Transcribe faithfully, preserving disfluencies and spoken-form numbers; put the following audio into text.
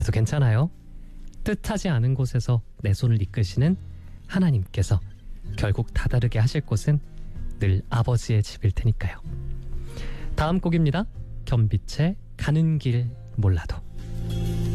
그래서 괜찮아요. 뜻하지 않은 곳에서 내 손을 이끄시는 하나님께서 결국 다다르게 하실 곳은 늘 아버지의 집일 테니까요. 다음 곡입니다. 겸비체 가는 길 몰라도.